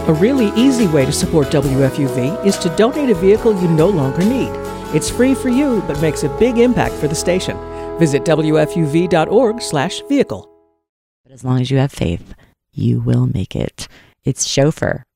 A really easy way to support WFUV is to donate a vehicle you no longer need. It's free for you, but makes a big impact for the station. Visit WFUV.org/vehicle. But as long as you have faith, you will make it. It's Chauffeur